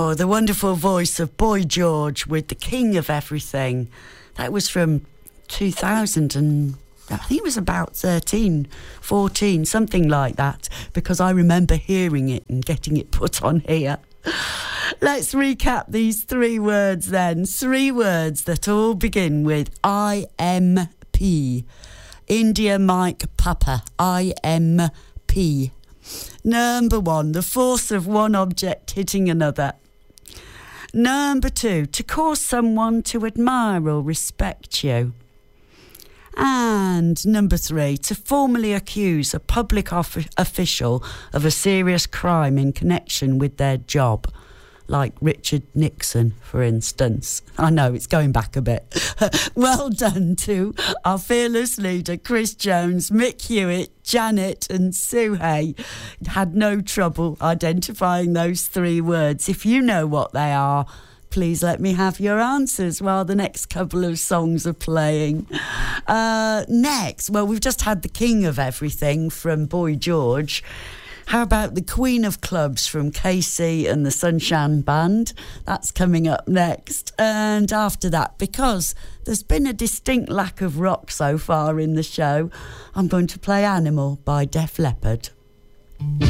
Oh, the wonderful voice of Boy George with The King of Everything. That was from 2000 and I think it was about 13, 14, something like that, because I remember hearing it and getting it put on here. Let's recap these 3 words then. 3 words that all begin with IMP. India Mike Papa, IMP. Number 1, the force of one object hitting another. Number 2, to cause someone to admire or respect you. And number 3, to formally accuse a public official of a serious crime in connection with their job, like Richard Nixon, for instance. I know, it's going back a bit. Well done to our fearless leader, Chris Jones, Mick Hewitt, Janet and Sue Hay. Had no trouble identifying those 3 words. If you know what they are, please let me have your answers while the next couple of songs are playing. Next, well, we've just had The King of Everything from Boy George. How about The Queen of Clubs from Casey and the Sunshine Band? That's coming up next. And after that, because there's been a distinct lack of rock so far in the show, I'm going to play Animal by Def Leppard.